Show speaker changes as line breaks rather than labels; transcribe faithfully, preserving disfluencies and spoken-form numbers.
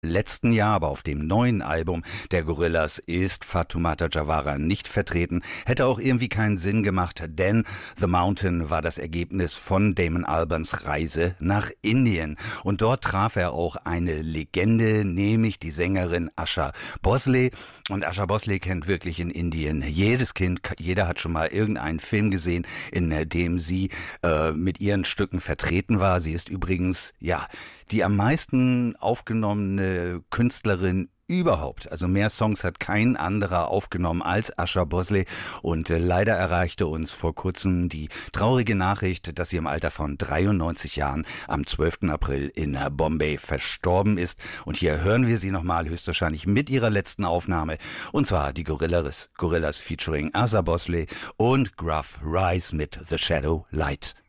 letzten Jahr, aber auf dem neuen Album der Gorillaz ist Fatoumata Jawara nicht vertreten. Hätte auch irgendwie keinen Sinn gemacht, denn The Mountain war das Ergebnis von Damon Albarns Reise nach Indien. Und dort traf er auch eine Legende, nämlich die Sängerin Asha Bhosle. Und Asha Bhosle kennt wirklich in Indien jedes Kind. Jeder hat schon mal irgendeinen Film gesehen, in dem sie äh, mit ihren Stücken vertreten war. Sie ist übrigens, ja, die am meisten aufgenommene Künstlerin überhaupt. Also mehr Songs hat kein anderer aufgenommen als Asha Bhosle. Und äh, leider erreichte uns vor kurzem die traurige Nachricht, dass sie im Alter von dreiundneunzig Jahren am zwölften April in äh, Bombay verstorben ist. Und hier hören wir sie nochmal, höchstwahrscheinlich mit ihrer letzten Aufnahme. Und zwar die Gorillaz, Gorillaz featuring Asha Bhosle und Gruff Rise mit The Shadow Light.